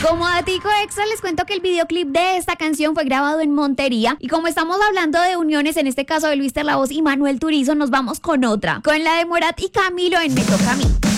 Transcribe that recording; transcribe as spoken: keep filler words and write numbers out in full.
Como datico extra, les cuento que el videoclip de esta canción fue grabado en Montería. Y como estamos hablando de uniones, en este caso de Luis Terlavoz y Manuel Turizo, nos vamos con otra, con la de Morat y Camilo en Me Toca a Mí.